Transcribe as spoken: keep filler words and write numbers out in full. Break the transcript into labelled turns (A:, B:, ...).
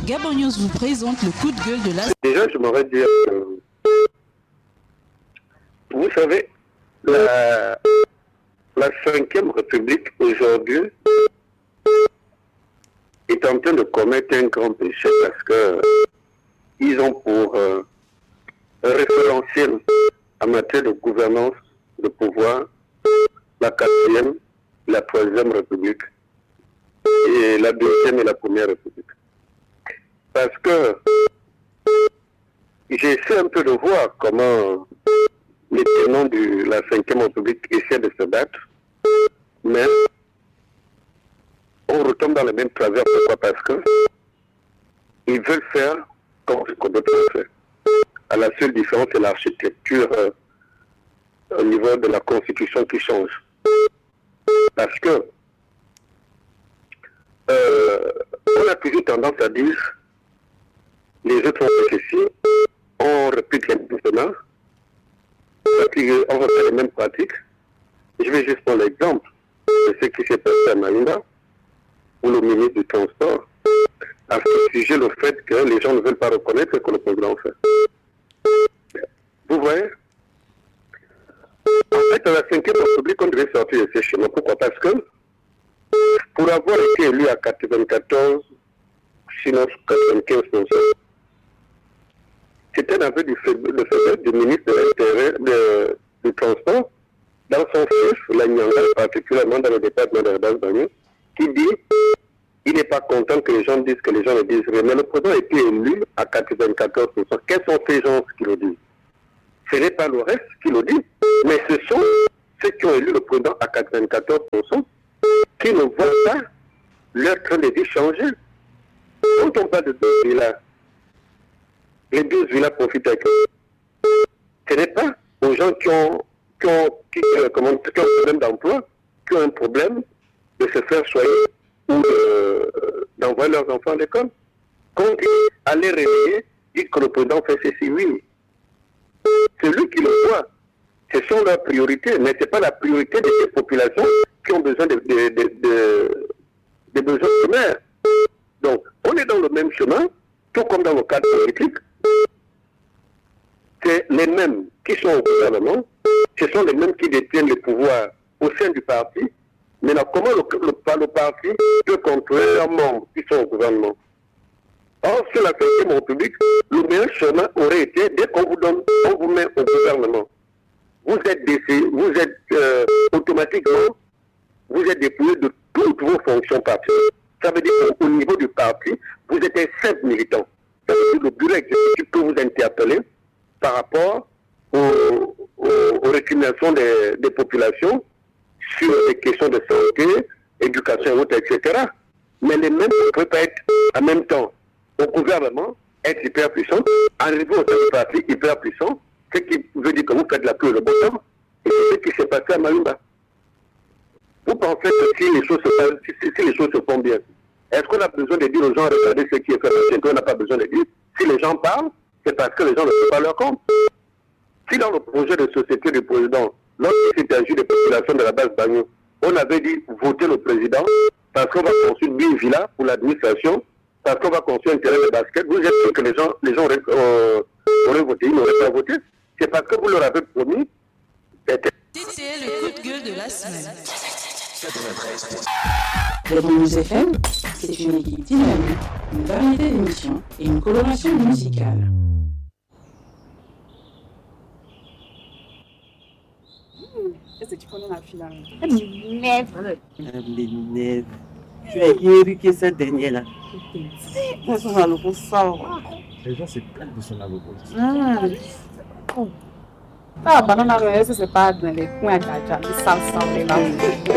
A: Gabon News vous présente le coup de gueule de la...
B: Déjà, je m'aurais dit, euh, vous savez, la, la cinquième République aujourd'hui est en train de commettre un grand péché parce que ils ont pour euh, référentiel en matière de gouvernance, de pouvoir, la quatrième, la troisième République et la deuxième et la première République. Parce que j'essaie un peu de voir comment les tenants de la cinquième République essaient de se battre, mais on retombe dans le même travers. Pourquoi? Parce que ils veulent faire comme ce que d'autres ont fait. À la seule différence, c'est l'architecture euh, au niveau de la Constitution qui change. Parce que euh, on a toujours tendance à dire les autres ont fait ceci, on répète les mêmes schémas, on va faire les mêmes pratiques. Je vais juste prendre l'exemple de ce qui s'est passé à Maïna, où le ministre du Transport a fustigé le fait que les gens ne veulent pas reconnaître ce que le président fait. Vous voyez? En fait, à la cinquième République, on devait sortir de ces schémas. Pourquoi? Parce que pour avoir été élu à quatre-vingt-quatorze, sinon quatre-vingt-quinze pour cent, c'était un peu du faiblesse du ministre de l'Intérieur, du Transport, dans son fiche, la Nyanga, particulièrement dans le département de la Basse-Banyu, qui dit il n'est pas content que les gens disent que les gens le disent rien. Mais le président a été élu à quatre-vingt-quatorze pour cent. Quels sont ces gens qui le disent? Ce n'est pas le reste qui le dit, mais ce sont ceux qui ont élu le président à quatre-vingt-quatorze pour cent qui ne voient pas leur train de vie changer. Quand on parle de deux villas, les douze villas profitent avec eux. Ce n'est pas aux gens qui ont, qui ont, qui, euh, comment, qui ont un problème d'emploi, qui ont un problème de se faire soigner ou de, d'envoyer leurs enfants à l'école. Quand ils allaient réveiller, disent que le président fait ceci, oui. C'est lui qui le voit. Ce sont leurs priorités, mais ce n'est pas la priorité de ces populations qui ont besoin de, de, de, de, de besoins primaires. Donc, on est dans le même chemin, tout comme dans le cadre politique. C'est les mêmes qui sont au gouvernement, ce sont les mêmes qui détiennent le pouvoir au sein du parti. Maintenant, comment le, le, le parti peut contrôler leurs membres qui sont au gouvernement? Or, sur la cinquième République, le meilleur chemin aurait été, dès qu'on vous donne, on vous met au gouvernement, vous êtes décédé, vous êtes euh, automatiquement, vous êtes dépouillé de toutes vos fonctions partielles. Ça veut dire qu'au niveau du parti, vous êtes un simple militant. Ça veut dire que le bureau exécutif peut vous interpeller par rapport aux, aux, aux récriminations des, des populations sur des questions de santé, éducation, et cetera. Mais les mêmes ne peuvent pas être en même temps au gouvernement, être hyper puissant, arriver au sein du parti hyper puissant, ce qui veut dire que vous faites la queue le bottom, et c'est ce qui s'est passé à Maïmba. Vous pensez que si les choses se passent, si, si, si les choses se font bien, est-ce qu'on a besoin de dire aux gens, regardez ce qui est fait, qu'on n'a pas besoin de dire? Si les gens parlent, c'est parce que les gens ne font pas leur compte. Si dans le projet de société du président, lorsqu'il s'est agi des populations de la base Banyu, on avait dit voter le président parce qu'on va construire une villa pour l'administration, parce qu'on va construire un terrain de basket, vous êtes sûr que les gens, les gens auraient, euh, auraient voté, ils n'auraient pas voté. C'est parce que vous leur avez promis.
A: C'était le coup de gueule de la semaine.
C: Gabon News F M, c'est une équipe dynamique, une variété d'émissions et une coloration musicale.
D: Est-ce que tu connais la fille là? Elle m'énerve.
E: Elle m'énerve. Tu as éduqué cette dernière-là.
D: Elles sont à l'opposition.
F: Les gens se plaignent de son avocat.
D: Ah, banana, c'est pas dans les coins de la jambe. Ils savent ça, les là.